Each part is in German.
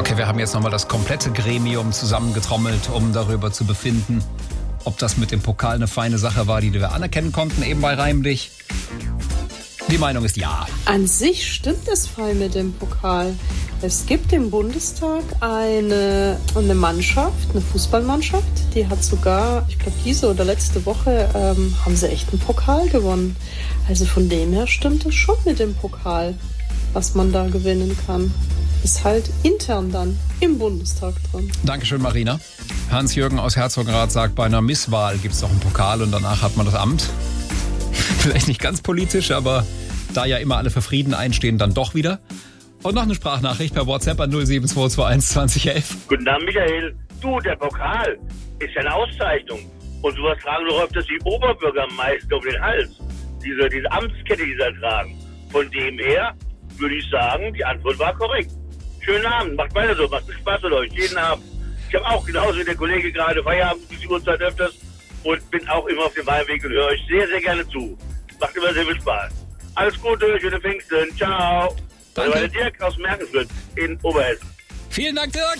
Okay, wir haben jetzt nochmal das komplette Gremium zusammengetrommelt, um darüber zu befinden, ob das mit dem Pokal eine feine Sache war, die wir anerkennen konnten, eben bei Reimlich. Die Meinung ist ja. An sich stimmt es fein mit dem Pokal. Es gibt im Bundestag eine Mannschaft, eine Fußballmannschaft, die hat sogar, ich glaube diese oder letzte Woche, haben sie echt einen Pokal gewonnen. Also von dem her stimmt es schon mit dem Pokal, was man da gewinnen kann. Ist halt intern dann im Bundestag drin. Dankeschön, Marina. Hans-Jürgen aus Herzogenrath sagt, bei einer Misswahl gibt es doch einen Pokal und danach hat man das Amt. Vielleicht nicht ganz politisch, aber da ja immer alle für Frieden einstehen, dann doch wieder. Und noch eine Sprachnachricht per WhatsApp an 07221 2011. Guten Abend, Michael. Du, der Pokal ist ja eine Auszeichnung. Und sowas tragen doch öfters die Oberbürgermeister um den Hals. Diese Amtskette, die sie tragen. Von dem her würde ich sagen, die Antwort war korrekt. Schönen Abend, macht weiter so, macht viel Spaß mit euch, jeden Abend. Ich habe auch genauso wie der Kollege gerade Feierabend die Uhrzeit öfters und bin auch immer auf dem Heimweg und höre euch sehr, sehr gerne zu. Macht immer sehr viel Spaß. Alles Gute, schöne Pfingsten, ciao. Danke. Der Dirk aus Merkenfurt in Oberhessen. Vielen Dank, Dirk.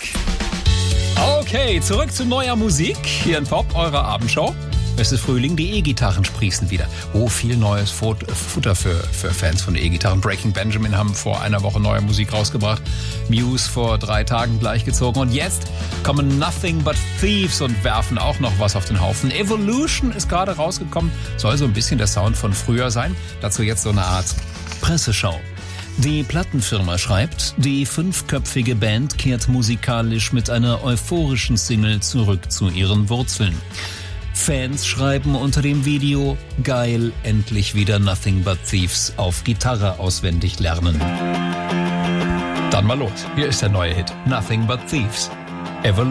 Okay, zurück zu neuer Musik. Hier in Pop, eurer Abendshow. Es ist Frühling, die E-Gitarren sprießen wieder. Oh, viel neues Futter für Fans von E-Gitarren. Breaking Benjamin haben vor einer Woche neue Musik rausgebracht. Muse vor 3 Tagen gleichgezogen. Und jetzt kommen Nothing But Thieves und werfen auch noch was auf den Haufen. Evolution ist gerade rausgekommen. Soll so ein bisschen der Sound von früher sein. Dazu jetzt so eine Art Presseschau. Die Plattenfirma schreibt, die 5-köpfige Band kehrt musikalisch mit einer euphorischen Single zurück zu ihren Wurzeln. Fans schreiben unter dem Video, geil, endlich wieder Nothing But Thieves auf Gitarre auswendig lernen. Dann mal los, hier ist der neue Hit, Nothing But Thieves, Evolution.